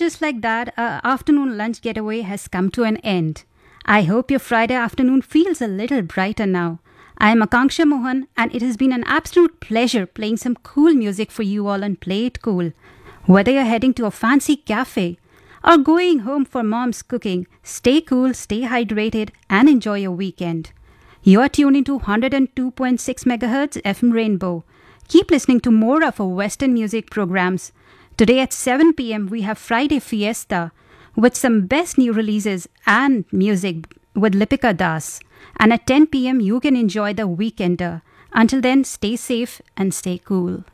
just like that, our afternoon lunch getaway has come to an end. I hope your Friday afternoon feels a little brighter now. I am Akanksha Mohan, and it has been an absolute pleasure playing some cool music for you all on Play It Cool. Whether you're heading to a fancy cafe or going home for mom's cooking, stay cool, stay hydrated, and enjoy your weekend. You are tuned into 102.6 MHz FM Rainbow. Keep listening to more of our Western music programs. Today at 7 p.m. we have Friday Fiesta with some best new releases and music with Lipika Das. And at 10 p.m. you can enjoy the Weekender. Until then, stay safe and stay cool.